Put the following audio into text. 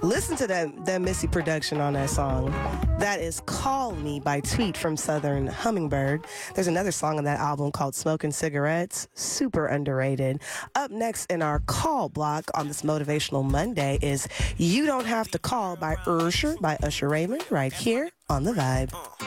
Listen to that Missy production on that song. That is Call Me by Tweet from Southern Hummingbird. There's another song on that album called Smoking Cigarettes. Super underrated. Up next in our call block on this Motivational Monday is You Don't Have to Call by Usher Raymond right here on The Vibe.